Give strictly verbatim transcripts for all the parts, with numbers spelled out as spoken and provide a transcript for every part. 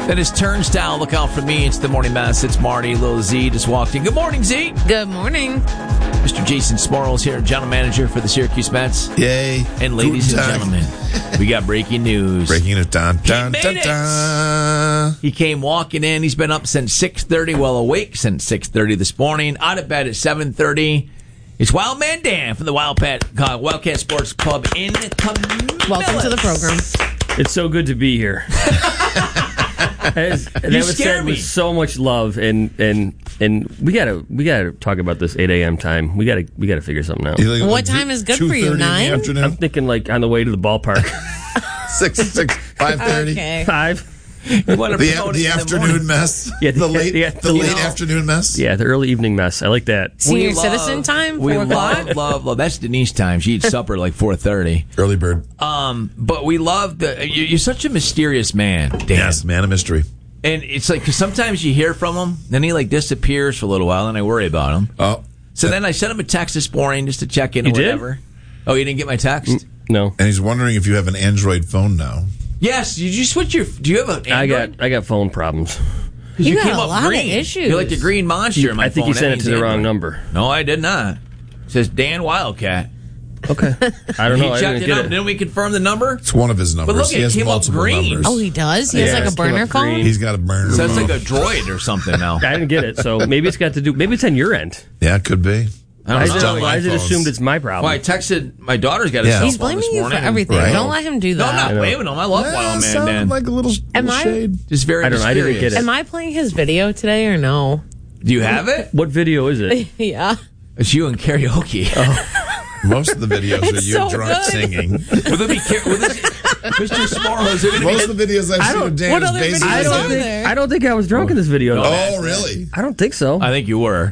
That is Turnstile. Look out for me. It's the morning mess. It's Marty. Little Z just walked in. Good morning, Z. Good morning. Mister Jason Smorls here, general manager for the Syracuse Mets. Yay. And ladies and gentlemen, we got breaking news. Breaking it down. Dun, He dun, made it. dun. He came walking in. He's been up since six thirty, well awake since six thirty this morning, out of bed at seven thirty. It's Wildman Dan from the Wildcat, uh, Wildcat Sports Club in Camillus. Welcome to the program. It's so good to be here. As, that was scare said me. with so much love, and and and we gotta we gotta talk about this eight a.m. time. We gotta we gotta figure something out. Like, What like, time is good for you, two thirty in the nine? afternoon? I'm thinking like on the way to the ballpark. six, six, five thirty. Okay. Five. You want to The, promote the it in afternoon morning. mess. Yeah, the the- late, yeah, the you late know. afternoon mess. Yeah, the early evening mess. I like that. Senior We love- citizen time, We four love, o'clock. love, love. That's Denise time. She eats supper like four thirty. Early bird. Um, but we love the. you- You're such a mysterious man, Dan. Yes, man of mystery. And it's like, because sometimes you hear from him, then he like disappears for a little while, and I worry about him. Oh, So then I sent him a text this morning just to check in You or did? whatever. Oh, you didn't get my text? No, and he's wondering if you have an Android phone now. Yes. Did you switch your? Do you have an Android? I got I got phone problems. 'Cause You got came a up lot of green. issues. You're like the green monster in my I think phone. you sent That it to means the wrong Android. number. No, I did not. It says Dan Wildcat. Okay, I don't know. He I checked didn't it get out. it. Didn't we confirm the number? It's one of his numbers. look, he it has came up multiple green. numbers. Oh, he does? He Yeah, has like it's a come up burner phone? green. He's got a burner. So that's phone. like a droid or something now. I didn't get it, so maybe it's got to do. Maybe it's on your end. Yeah, it could be. I Why don't is, know. it, done why is it iPhones. assumed it's my Well, problem? I texted my daughter's got a Yeah. cell He's phone blaming this you for morning. everything. Right. Don't let him do No, I'm that. not blaming him. I love Yeah, Wild Man sounded Dan. like a little, Am little I- shade. Just very I don't know. I didn't mysterious. get it. Am I playing his video today or no? Do you have it? What video is it? Yeah. It's you in karaoke. Most of the videos are It's you so drunk good. singing. Will there be car- will this, Mister Smarl, is there going to Most be... of the videos I've seen of Dan what is other basically. videos I are don't think there? I don't think I was drunk in this video. No. though. Oh, really? I don't think so. I think you were.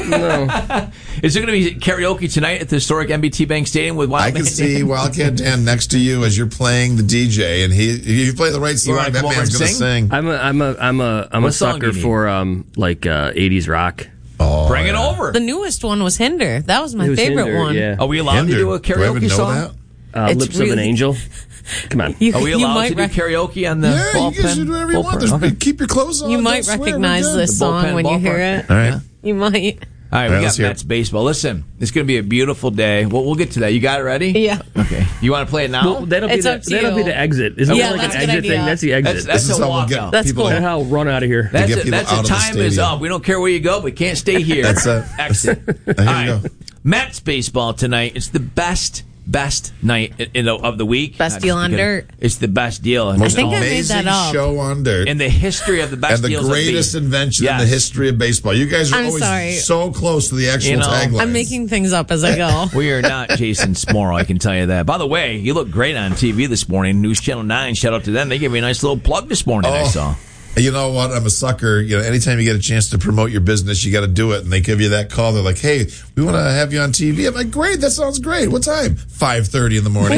No. Is there going to be karaoke tonight at the historic M B T Bank Stadium with Wild I Man can see Dan? Wildcat Dan next to you as you're playing the D J, and he, if you play the right song, wanna that come over man's and going to sing? sing. I'm a I'm a I'm a I'm What a song do you sucker need? for um like uh, eighties rock. Oh, Bring it yeah. over. The newest one was Hinder. That was my It was favorite Hinder, one. Yeah. Are we allowed Hindered. to do a Do I even karaoke know song? that? Uh, It's Lips of an really- Angel. Come on. You, Are we you allowed might to do rec- karaoke on the Yeah, you bullpen? guys should do whatever you want. bullpen? Just Okay. keep your clothes on. you don't might swear, we're recognize good. this The bullpen song when you hear ballpark. it. All right. You might. All right, All right, we let's got hear Mets it. baseball. Listen, it's going to be a beautiful day. Well, we'll get to that. You got it ready? Yeah. Okay. You want to play it now? Well, that'll be It's the, up to that'll you. be the exit. Isn't Yeah, that like that's an a good exit idea. thing? That's the exit. That's, that's This is a how we'll get walkout. That's people. cool. That's how I'll run out of here. That's get it. people That's out a of the time is stadium. up. We don't care where you go. We can't stay here. That's it. Exit. Here All you right. go. Mets baseball tonight. It's the best, best night in- in the, of the week. Best Not deal just on because- dirt. It's the best deal. in- Most think I made amazing that up. show on dirt. in the history of the best and the deals of greatest baseball. invention in Yes. the history of baseball. You guys are I'm always sorry. so close to the actual You know, tagline. I'm making things up as I go. We are not Jason Smorrow, I can tell you that. By the way, you look great on T V this morning. News Channel nine, shout out to them. They gave me a nice little plug this morning, I Oh. saw. You know what? I'm a sucker. You know, anytime you get a chance to promote your business, you got to do it. And they give you that call. They're like, "Hey, we want to have you on T V." I'm like, "Great, that sounds great. What time?" Five thirty in the morning.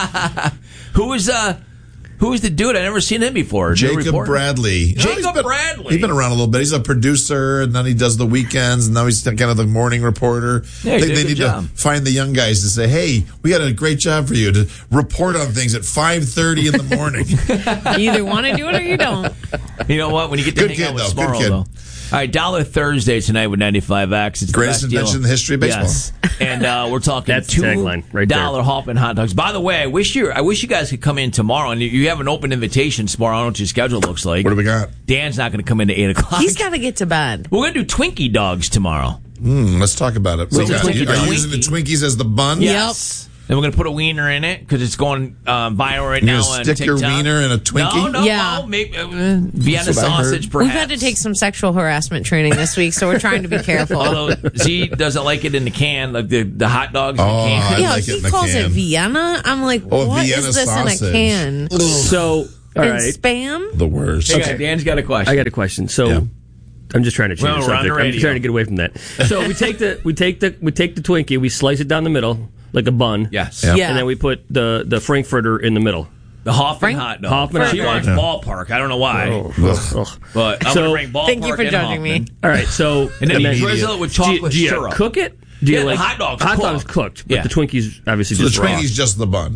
Who is uh who is the dude? I never seen him before. New Jacob reporter. Bradley. You know, Jacob he's been- Bradley. He's been around a little bit. He's a producer, and then he does the weekends, and now he's kind of the morning reporter. Yeah, he they did a they good need job. to find the young guys to say, "Hey, we got a great job for you to report on things at five thirty in the morning." You either want to do it or you don't. You know what? When you get to Good hang kid, out with though. Good Smorrow, kid. though. All right, Dollar Thursday tonight with ninety-five X. It's the Greatest best deal. invention in the history of baseball. Yes. And uh, we're talking That's the two tagline right there. dollar Hoffman hot dogs. By the way, I wish you I wish you guys could come in tomorrow. And you- you have an open invitation tomorrow. I don't know what your schedule looks like. What do we got? Dan's not going to come in at eight o'clock. He's got to get to bed. We're going to do Twinkie dogs tomorrow. Hmm, let's talk about it. So What's a you got- Twinkie are dog? you using the Twinkies as the bun? Yes. And we're going to put a wiener in it because it's going um, viral right You're now. gonna on stick your TikTok. wiener in a Twinkie? No, no, Yeah. no. Maybe, uh, Vienna That's what I heard. sausage, perhaps. We've had to take some sexual harassment training this week, so we're trying to be careful. Although Z doesn't like it in the can, like the, the hot dogs in Oh, the can. I yeah, like it he in the calls can. it Vienna. I'm like, Oh, what Vienna is this sausage. in a can? So, all And right. spam? The worst. Hey, guys, Dan's got a question. I got a question. So, Yeah. I'm just trying to change Well, the we're on subject. the I'm radio. just trying to get away from that. So we take the we take the we take the Twinkie, we slice it down the middle like a bun. Yes. Yeah. Yeah. And then we put the the Frankfurter in the middle. The Hoffman Frank- hot dog. Hoffman She hot wants dog. ballpark. I don't know why. Oh, Ugh. ugh. But I'm So- going to bring ballpark Thank you for and judging me. Hoffman. All right. So And then Immediate. drizzle it with do you, chocolate do you syrup. cook it? Do you Yeah, the like hot dog's hot cooked. dog's cooked, but Yeah. the Twinkie's obviously So the just raw. Twinkies just the bun.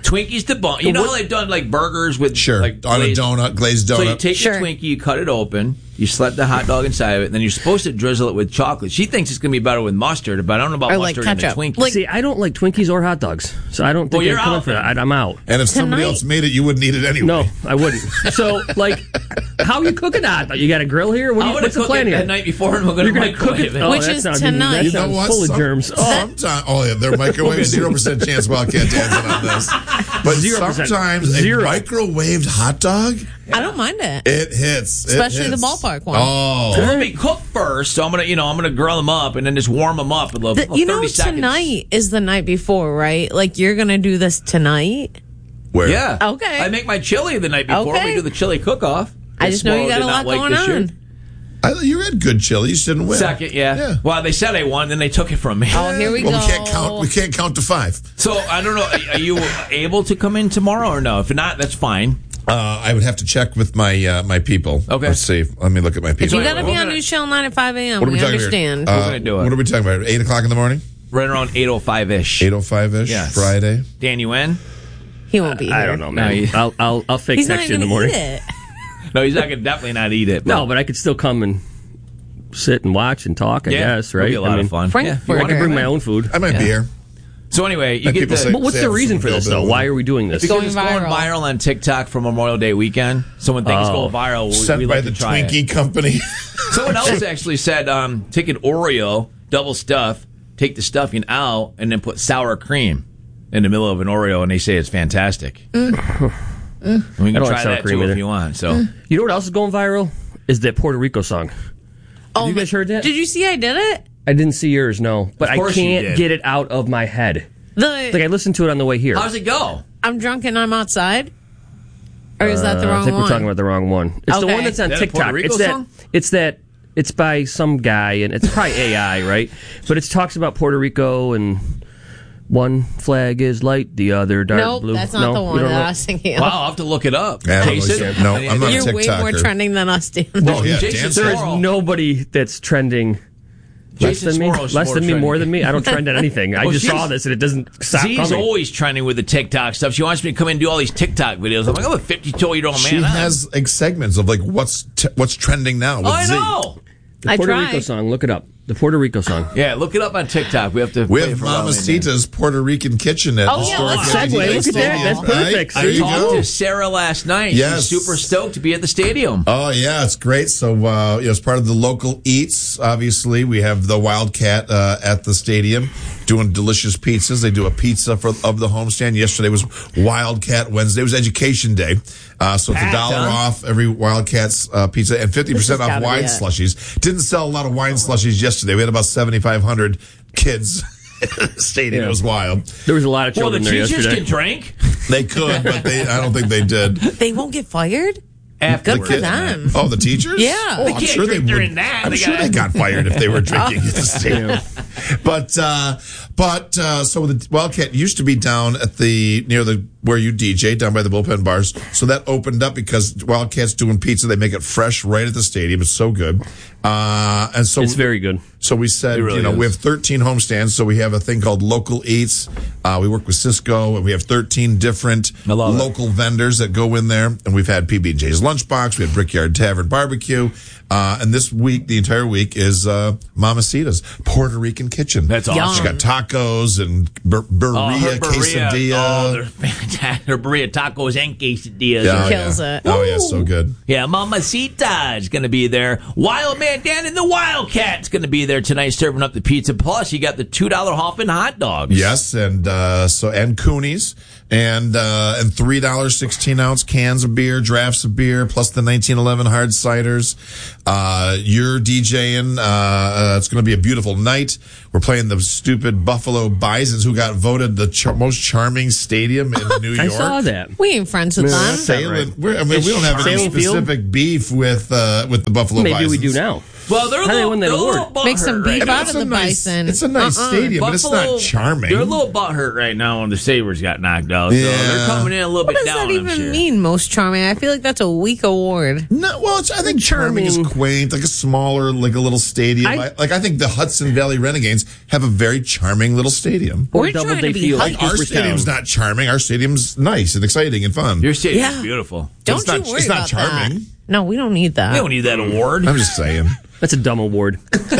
Twinkies to bun. You know how they've done like burgers with Sure. like On glazed- a donut, glazed donut. So you take Sure. your Twinkie, you cut it open, you slap the hot dog inside of it, and then you're supposed to drizzle it with chocolate. She thinks it's going to be better with mustard, but I don't know about Or like mustard and the ketchup. Twinkie. Like- See, I don't like Twinkies or hot dogs, so I don't think Well, you're I'm coming out for that. then. I, I'm out. and if somebody Tonight- else made it, you wouldn't eat it anyway. No, I wouldn't. So, like, how you cooking a hot dog? You got a grill here? What do I'm you, going what's to the cook plan it here? the night before, and we're going You're to going to cook microwave it? it. Oh, Which that is sounds- tonight. That You know sounds what? full of Some- germs. Oh, Sometimes, oh yeah, they're microwave zero percent chance Wildcat dancing on this. But zero percent. sometimes Zero. a microwaved hot dog, I don't mind it. it hits, It Especially the hits. ballpark one. Oh, Well, let me cook first, so I'm gonna, you know, I'm gonna grill them up and then just warm them up with a, The- a you know, thirty seconds. tonight is the night before, right? Like, you're going to do this tonight? where? Yeah. Okay. I make my chili the night before. Okay. We do the chili cook-off. I just know you Swallow got did a not lot like going this year. on. I, you had good chili. You just didn't win. Second, yeah. Yeah. Well, they said I won, then they took it from me. Oh, here we Well, go. we can't count. We can't count to five. So I don't know. Are you able to come in tomorrow or no? If not, that's fine. Uh, I would have to check with my uh, my people. Okay. Let's see. Let me look at my people. You got to We're be on gonna- News Channel nine at five a.m. What are we We talking understand. about? We're gonna do it. What are we talking about? Eight o'clock in the morning. Right around eight oh five ish. Eight oh five ish. Yes. Friday. Dan, you in? he won't be here. I don't know, man. No, you- I'll, I'll, I'll fake He's not text you in going the to morning. eat it. No, he's not gonna definitely not eat it. No, but I could still come and sit and watch and talk, I yeah, guess, it'll right? be a lot I mean, of fun. Frankfurter. Yeah, I could bring my own food. I might Yeah. be here. So anyway, you And get people the say- But what's Say the I'm reason from for this, Bill though? Bill. Why are we doing this? because Going it's going viral. viral on TikTok for Memorial Day weekend. So when things Oh. go viral, we, Sent we by like the to try it. Twinkie company. Someone else actually said, um, take an Oreo, double stuff, take the stuffing out, and then put sour cream in the middle of an Oreo, and they say it's fantastic. And we can I don't try like sour that cream too either. if you want. So You know what else is going viral? Is that Puerto Rico song. Oh, you guys heard that? Did you see I did it? I didn't see yours, no. But Of I course you can't did. get it out of my head. The Like, I listened to it on the way here. how's it go? I'm drunk and I'm outside? Or is that the Uh, wrong I think one? we're talking about the wrong one. It's the Okay. one that's on Is that a Puerto TikTok. Rico It's that. song? It's that. It's by some guy, and it's probably A I, right? But it talks about Puerto Rico, and one flag is light, the other dark Nope, blue. that's not No, the you one don't that know? I was thinking Wow, of. I'll have to look it up. Yeah, I don't Jason? know. No, I'm not a You're way more TikToker. trending than us, Dan. Oh, yeah, Jason dance There is Morrow. nobody that's trending less Jason than me. Morrow's Less more than me, trending. more than me. I don't trend on anything. I Well, just she's- saw this, and it doesn't stop She's coming. always trending with the TikTok stuff. She wants me to come in and do all these TikTok videos. I'm like, I'm a fifty-two-year-old man. She I'm- has like segments of like what's t- what's trending now. With Oh, I Z. know. the I Puerto tried. Rico song. Look it up. The Puerto Rico song. Yeah, look it up on TikTok. We have to. We play have for a while, man. Mamacita's Puerto Rican kitchen at Oh, yeah, historic let's Yankee segue. Stadium. Look at that. That's perfect. Right? I There you talked go. to Sarah last night. Yes. She's super stoked to be at the stadium. Oh yeah, it's great. So uh, you know, as part of the local eats, obviously we have the Wildcat uh, at the stadium doing delicious pizzas. They do a pizza for of the homestand. Yesterday was Wildcat Wednesday. It was Education Day, uh, so it's a Packed, dollar huh? off every Wildcat's uh, pizza and fifty percent This has off gotta be wine it. slushies. Didn't sell a lot of wine slushies yesterday. We had about seventy five hundred kids. in the stadium. It was wild. There was a lot of Well, the children there teachers yesterday. can drink. They could, but they I don't think they did. They won't get fired? After Good for them. Oh, the teachers? Yeah. Oh, They I'm can't sure they drink during would. that. I'm They sure gotta- they got fired if they were drinking at the stadium. But uh, but uh, so the Wildcat used to be down at the near the where you D J down by the bullpen bars. So that opened up because Wildcat's doing pizza. They make it fresh right at the stadium. It's so good. Uh, and so It's very good. So we said, It really you know, is. we have thirteen homestands. So we have a thing called Local Eats. Uh, we work with Cisco, and we have thirteen different I love it. local vendors that go in there. And we've had P B and J's Lunchbox. We had Brickyard Tavern Barbecue. Uh, and this week, the entire week, is uh, Mamacita's Puerto Rican Kitchen. That's Yum. awesome. She's got tacos and bur- burrilla, Oh, her burrito. quesadilla. Oh, they're fantastic. Her burrito tacos and quesadillas. Yeah, are- kills yeah. it. Oh, yeah, so good. Yeah, Mamacita is going to be there. Wild Man Dan and the Wildcat's going to be there tonight serving up the pizza. Plus, you got the two dollar Hoffman hot dogs. Yes, and uh, so and Coonies and uh, and three dollars sixteen ounce cans of beer, drafts of beer, plus the nineteen eleven hard ciders. Uh, you're DJing. Uh, uh, it's going to be a beautiful night. We're playing the stupid Buffalo Bisons, who got voted the char- most charming stadium in New York. I saw that. We ain't friends with them. Salem, we're, I mean, we don't have any Salem Field? specific beef with uh, with the Buffalo Maybe we Bisons. do now. Well, they're a How do they little, win that they're a award? little butthurt Make some right beef now. out It's of a the nice, bison. it's a nice Uh-uh. stadium, but it's Buffalo, not charming. They're a little butthurt right now when the Sabres got knocked out. So Yeah. they're coming in a little What bit does down, that I'm even sure. mean, most charming? I feel like that's a weak award. No, well, it's, I think charming, Charming. is quaint, like a smaller, like a little stadium. I- I, like I think the Hudson Valley Renegades have a very charming little stadium. Or We're double trying they to be feel hype. Like our Cooperstown. stadium's not charming. Our stadium's nice and exciting and fun. Your stadium's Yeah. beautiful. Don't It's not- you worry it's not about charming. that. No, we don't need that. We don't need that award. I'm just saying. That's a dumb award.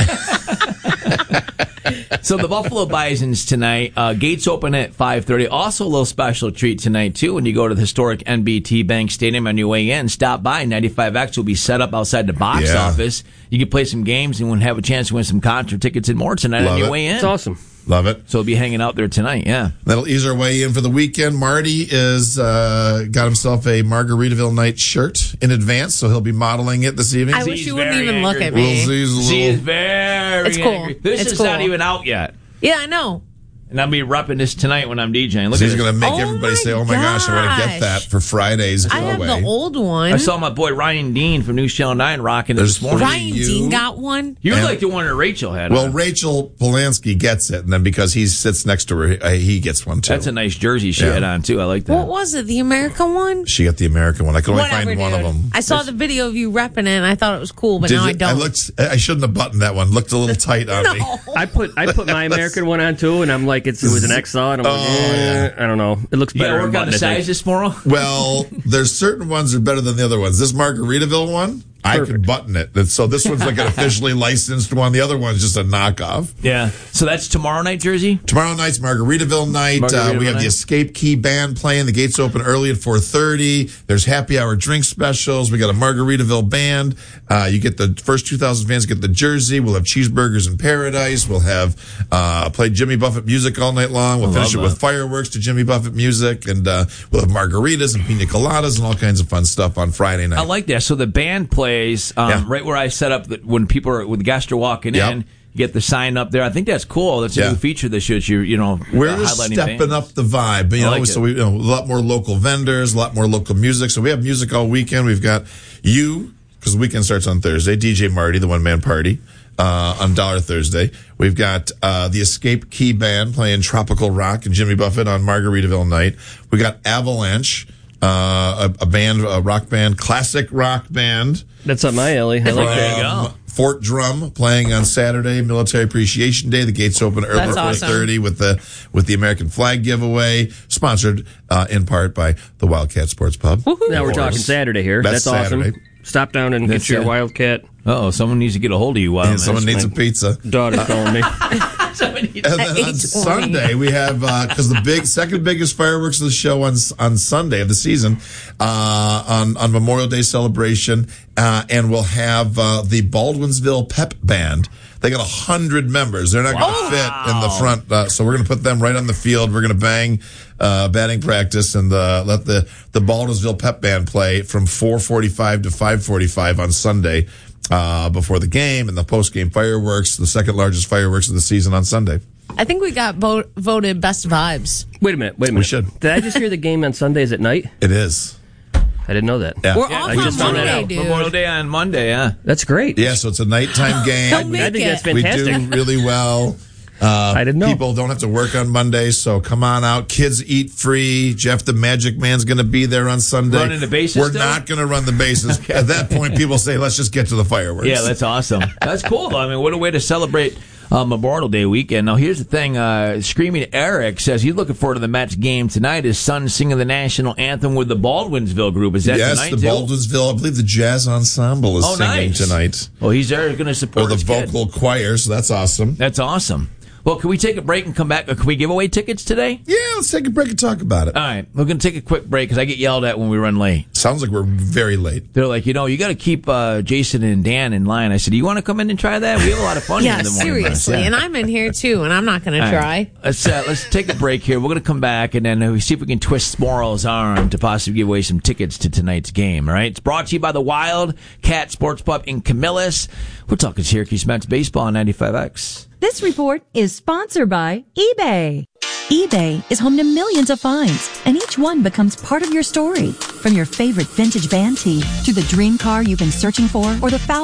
So the Buffalo Bisons tonight, uh, gates open at five thirty. Also a little special treat tonight, too, when you go to the historic N B T Bank Stadium on your way in. Stop by. ninety-five X will be set up outside the box Yeah. office. You can play some games and we'll have a chance to win some concert tickets and more tonight Love on your it. way in. It's awesome. Love it. So we'll be hanging out there tonight, yeah. That'll ease our way in for the weekend. Marty is uh, got himself a Margaritaville night shirt in advance, so he'll be modeling it this evening. I wish He's you wouldn't very even look angry. at We'll me. see. He's a She little- is very It's cool. angry. This It's is not cool. even out yet. Yeah, I know. And I'll be repping this tonight when I'm DJing. Look So at he's this. going to make Oh everybody my say, "Oh my gosh, I want to get that gosh. for Friday's I have giveaway." the old one. I saw my boy Ryan Dean from News Channel nine rocking it There's this morning. three. Ryan you- Dean got one. You were And- like the one that Rachel had. Well, on. Rachel Polanski gets it, and then because he sits next to her, uh, he gets one too. That's a nice jersey she Yeah. had on, too. I like that. What was it? The American one? She got the American one. I could only Whatever, find one dude. of them. I saw the video of you repping it, and I thought it was cool, but Did now you- I don't. looked. I shouldn't have buttoned that one. Looked a little tight on me. no. I put I put my American one on too, and I'm like, it's, it was an X L, and I'm like, Oh, eh, yeah. I don't know. It looks You got better to in work on button, the I think. sizes tomorrow? Well, there's certain ones that are better than the other ones. This Margaritaville one, I could Perfect. button it. And so this one's like an officially licensed one. The other one's just a knockoff. Yeah. So that's tomorrow night, Jersey? Tomorrow night's Margaritaville night. uh, Margaritaville we have night. the Escape Key band playing. The gates open early at four thirty. There's happy hour drink specials. We got a Margaritaville band. Uh, you get the first two thousand fans get the jersey. We'll have cheeseburgers in paradise. We'll have uh, play Jimmy Buffett music all night long. We'll I finish it love with that. fireworks to Jimmy Buffett music, and uh, we'll have margaritas and pina coladas and all kinds of fun stuff on Friday night. I like that. So the band plays um, Yeah. right where I set up the, when people are, when the guests are walking Yep. in. You get the sign up there. I think that's cool. That's a Yeah. new feature this year. You you know, We're uh, just highlighting stepping bands. up the vibe, you I know. like so it. we you know, a lot more local vendors, a lot more local music. So we have music all weekend. We've got you because the weekend starts on Thursday. D J Marty, the one man party, uh, on Dollar Thursday. We've got uh, the Escape Key band playing tropical rock and Jimmy Buffett on Margaritaville night. We got Avalanche, uh, a, a band, a rock band, classic rock band. That's up my alley. I like There that. you go. Um, Fort Drum playing on Saturday, Military Appreciation Day. The gates open early That's at four awesome. thirty with the with the American flag giveaway, sponsored uh, in part by the Wildcat Sports Pub. Now we're Of talking course. Saturday here. That's That's, awesome. Saturday. Stop down and That's get your it. Wildcat Oh, someone needs to get a hold of you. Wild And someone That's needs a my- pizza. daughter's calling me. And then At on eight twenty. Sunday we have because the big second biggest fireworks of the show on on Sunday of the season uh, on on Memorial Day celebration, uh, and we'll have uh, the Baldwinsville Pep Band. They got a hundred members. They're not going to fit in the front, uh, so we're going to put them right on the field. We're going to bang uh, batting practice and uh, let the the Baldwinsville Pep Band play from four forty-five to five forty-five on Sunday. Uh, before the game and the post-game fireworks, the second largest fireworks of the season on Sunday. I think we got vo- voted best vibes. Wait a minute. Wait a minute. should. Did I just hear the game on Sundays at night? It is. I didn't know that. Yeah. We're Yeah, off I on just found that Monday, out. dude. Memorial Day on Monday, yeah. That's great. Yeah, so it's a nighttime game. Don't make I think that's it. we fantastic. do really well. Uh, I didn't know. People don't have to work on Monday, so come on out. Kids eat free. Jeff the Magic Man's going to be there on Sunday. Running the bases We're still? not going to run the bases. At that point, people say, let's just get to the fireworks. Yeah, that's awesome. That's cool, though. I mean, what a way to celebrate uh, Memorial Day weekend. Now, here's the thing. Uh, Screaming Eric says he's looking forward to the Mets game tonight. His son singing the national anthem with the Baldwinsville group. Is that yes, tonight, the too? Baldwinsville, I believe the Jazz Ensemble is Oh, singing nice. tonight. Well, he's there going to support Or the his kid. vocal choir, so that's awesome. That's awesome. Well, can we take a break and come back? Or can we give away tickets today? Yeah, let's take a break and talk about it. All right. We're going to take a quick break because I get yelled at when we run late. Sounds like we're very late. They're like, you know, you got to keep uh, Jason and Dan in line. I said, do you want to come in and try that? We have a lot of fun here Yeah, in the morning. seriously. Yeah. And I'm in here too, and I'm not going to All try. right. Let's uh, let's take a break here. We're going to come back and then uh, we see if we can twist Smorrow's arm to possibly give away some tickets to tonight's game. All right. It's brought to you by the Wildcat Sports Pub in Camillus. We're talking Syracuse Mets baseball on ninety-five X. This report is sponsored by eBay. eBay is home to millions of finds, and each one becomes part of your story. From your favorite vintage band tee to the dream car you've been searching for or the foul